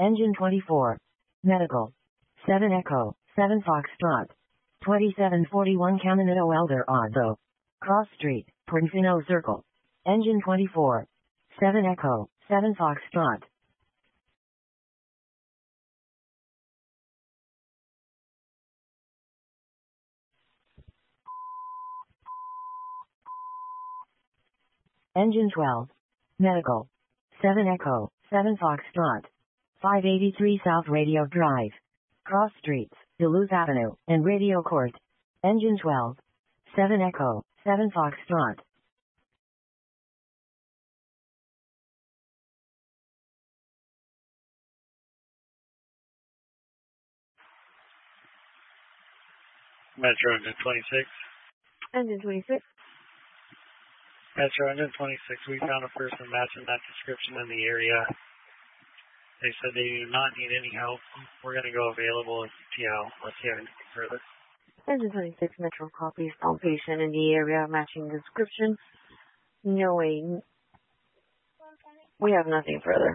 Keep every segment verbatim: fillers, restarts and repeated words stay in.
Engine twenty-four. Medical. seven Echo, seven Foxtrot. twenty-seven forty-one Caminito Elder Auto. Cross Street, Portofino Circle. Engine twenty-four. seven Echo, seven Foxtrot. Engine twelve. Medical. seven Echo, seven Foxtrot. five eighty-three South Radio Drive. Cross Streets, Duluth Avenue, and Radio Court. Engine twelve. seven Echo, seven Foxtrot. Metro Engine twenty-six. Engine twenty-six. Metro Engine twenty-six, we found a person matching that description in the area. They said they do not need any help. We're going to go available at T L. Let's hear anything further. Engine twenty-six, Metro copies, found patient in the area matching the description. No way. We have nothing further.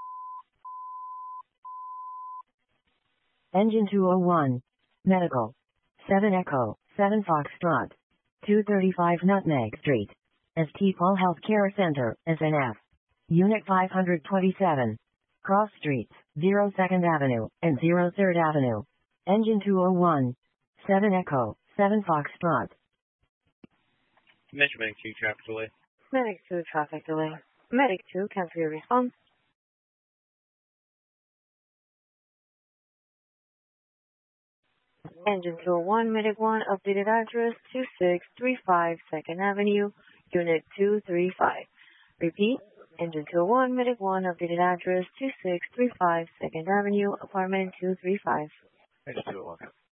Engine two oh one. Medical. seven Echo, seven Foxtrot. two thirty-five Nutmeg Street. S T Paul Healthcare Center, S N F. Unit five twenty-seven. Cross Streets, zero second Avenue, and zero third Avenue. Engine two oh one. seven Echo, seven Foxtrot. Metro Medic two, traffic delay. Medic two, traffic delay. Medic two, cancel your response. Engine two oh one, Medic one, updated address two six three five second Avenue, Unit two three five. Repeat, Engine two oh one, Medic one, updated address two six three five second Avenue, Apartment two three five. Engine two oh one.